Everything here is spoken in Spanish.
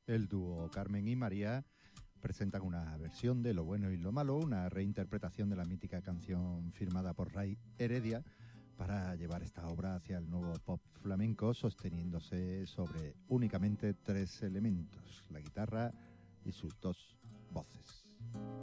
El dúo Carmen y María presentan una versión de Lo bueno y lo malo, una reinterpretación de la mítica canción firmada por Ray Heredia para llevar esta obra hacia el nuevo pop flamenco, sosteniéndose sobre únicamente 3 elementos: la guitarra y sus 2 voces.